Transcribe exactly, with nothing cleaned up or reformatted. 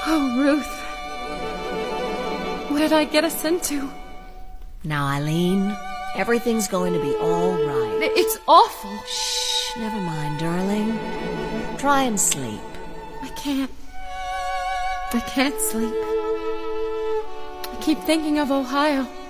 Oh, Ruth. What did I get us into? Now, Eileen, everything's going to be all right. It's awful. Shh, never mind, darling. Try and sleep. I can't. I can't sleep. I keep thinking of Ohio.